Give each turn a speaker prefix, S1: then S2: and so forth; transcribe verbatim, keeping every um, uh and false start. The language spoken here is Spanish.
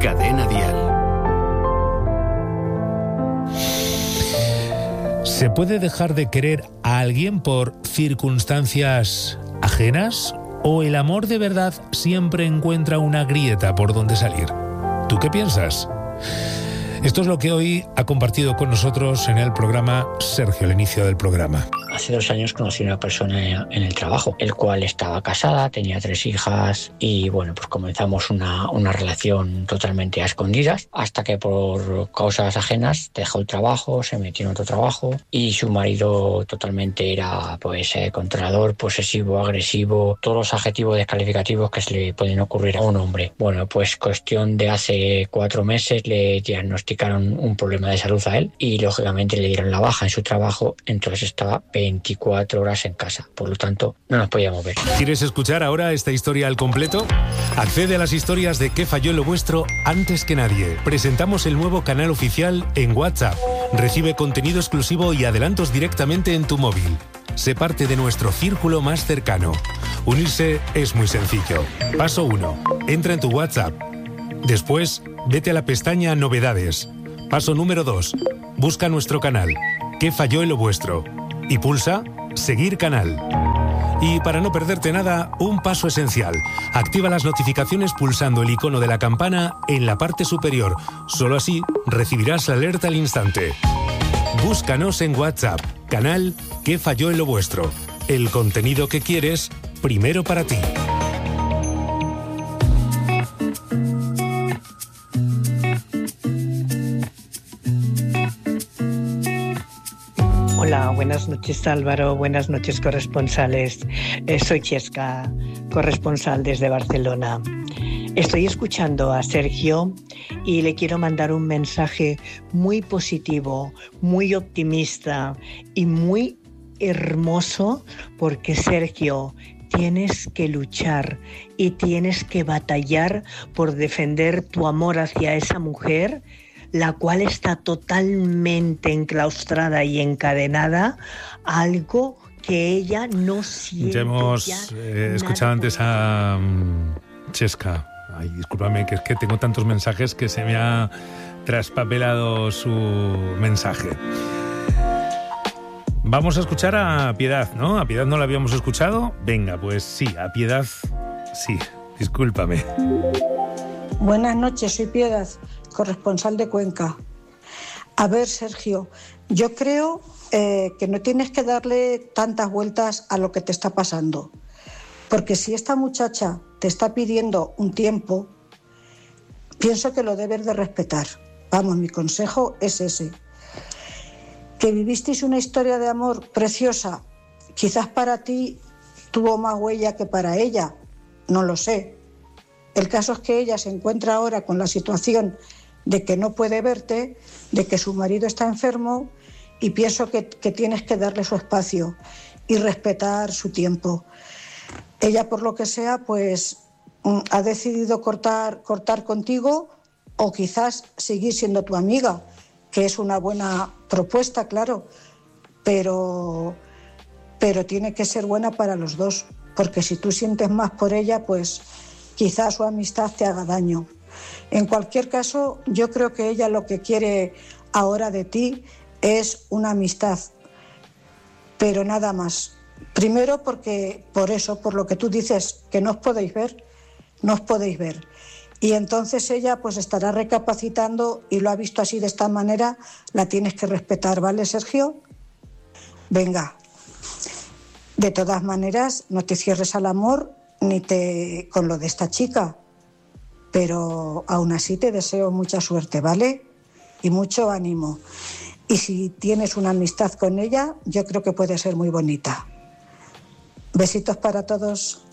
S1: Cadena Dial.
S2: ¿Se puede dejar de querer a alguien por circunstancias ajenas? ¿O el amor de verdad siempre encuentra una grieta por donde salir? ¿Tú qué piensas? Esto es lo que hoy ha compartido con nosotros en el programa Sergio, al inicio del programa.
S3: Hace dos años conocí a una persona en el trabajo, el cual estaba casada, tenía tres hijas y bueno, pues comenzamos una, una relación totalmente a escondidas hasta que por causas ajenas dejó el trabajo, se metió en otro trabajo y su marido totalmente era pues eh, controlador, posesivo, agresivo, todos los adjetivos descalificativos que se le pueden ocurrir a un hombre. Bueno, pues cuestión de hace cuatro meses le diagnosticaron un problema de salud a él y lógicamente le dieron la baja en su trabajo, entonces estaba veinticuatro horas en casa, por lo tanto no nos podíamos ver.
S2: ¿Quieres escuchar ahora esta historia al completo? Accede a las historias de ¿Qué falló en lo vuestro? Antes que nadie. Presentamos el nuevo canal oficial en WhatsApp. Recibe contenido exclusivo y adelantos directamente en tu móvil. Sé parte de nuestro círculo más cercano. Unirse es muy sencillo. Paso uno. Entra en tu WhatsApp. Después, vete a la pestaña Novedades. Paso número dos. Busca nuestro canal. ¿Qué falló en lo vuestro? Y pulsa Seguir canal. Y para no perderte nada, un paso esencial. Activa las notificaciones pulsando el icono de la campana en la parte superior. Solo así recibirás la alerta al instante. Búscanos en WhatsApp. Canal ¿Qué falló en lo vuestro? El contenido que quieres, primero para ti.
S4: Hola, buenas noches Álvaro, buenas noches corresponsales. Eh, soy Chesca, corresponsal desde Barcelona. Estoy escuchando a Sergio y le quiero mandar un mensaje muy positivo, muy optimista y muy hermoso, porque Sergio, tienes que luchar y tienes que batallar por defender tu amor hacia esa mujer, la cual está totalmente enclaustrada y encadenada a algo que ella no siente.
S2: Ya hemos
S4: ya
S2: eh, escuchado antes a um, Chesca. Ay, discúlpame, que es que tengo tantos mensajes que se me ha traspapelado su mensaje. Vamos a escuchar a Piedad, ¿no? A Piedad no la habíamos escuchado. Venga, pues sí, a Piedad sí. Discúlpame.
S5: Buenas noches, soy Piedad, corresponsal de Cuenca. A ver, Sergio, yo creo eh, que no tienes que darle tantas vueltas a lo que te está pasando. Porque si esta muchacha te está pidiendo un tiempo, pienso que lo debes de respetar. Vamos, mi consejo es ese. Que vivisteis una historia de amor preciosa, quizás para ti tuvo más huella que para ella, no lo sé. El caso es que ella se encuentra ahora con la situación de que no puede verte, de que su marido está enfermo y pienso que, que tienes que darle su espacio y respetar su tiempo. Ella, por lo que sea, pues ha decidido cortar, cortar contigo o quizás seguir siendo tu amiga, que es una buena propuesta, claro, pero, pero tiene que ser buena para los dos, porque si tú sientes más por ella, pues quizás su amistad te haga daño. En cualquier caso, yo creo que ella lo que quiere ahora de ti es una amistad, pero nada más. Primero porque, por eso, por lo que tú dices, que no os podéis ver, no os podéis ver. Y entonces ella pues estará recapacitando y lo ha visto así de esta manera, la tienes que respetar, ¿vale, Sergio? Venga. De todas maneras, no te cierres al amor ni te con lo de esta chica, pero aún así te deseo mucha suerte, ¿vale? Y mucho ánimo. Y si tienes una amistad con ella, yo creo que puede ser muy bonita. Besitos para todos.